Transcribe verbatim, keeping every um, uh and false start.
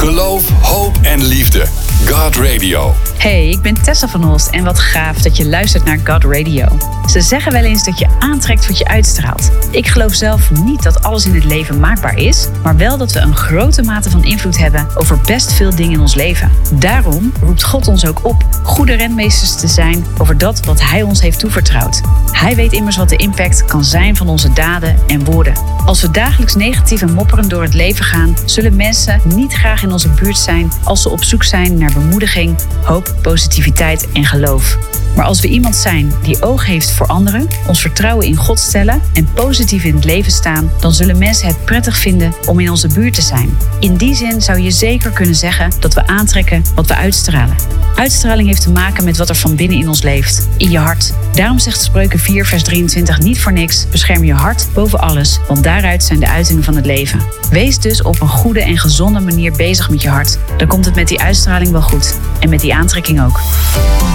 Geloof, hoop en liefde. God Radio. Hey, ik ben Tessa van Holst en wat gaaf dat je luistert naar God Radio. Ze zeggen wel eens dat je aantrekt wat je uitstraalt. Ik geloof zelf niet dat alles in het leven maakbaar is, maar wel dat we een grote mate van invloed hebben over best veel dingen in ons leven. Daarom roept God ons ook op goede renmeesters te zijn over dat wat Hij ons heeft toevertrouwd. Hij weet immers wat de impact kan zijn van onze daden en woorden. Als we dagelijks negatief en mopperend door het leven gaan, zullen mensen niet graag in onze buurt zijn als ze op zoek zijn naar bemoediging, hoop, positiviteit en geloof. Maar als we iemand zijn die oog heeft voor anderen, ons vertrouwen in God stellen en positief in het leven staan, dan zullen mensen het prettig vinden om in onze buurt te zijn. In die zin zou je zeker kunnen zeggen dat we aantrekken wat we uitstralen. Uitstraling heeft te maken met wat er van binnen in ons leeft, in je hart. Daarom zegt Spreuken vier vers drieëntwintig niet voor niks: bescherm je hart boven alles, want daaruit zijn de uitingen van het leven. Wees dus op een goede en gezonde manier bezig met je hart. Dan komt het met die uitstraling wel goed. En met die aantrekking ook.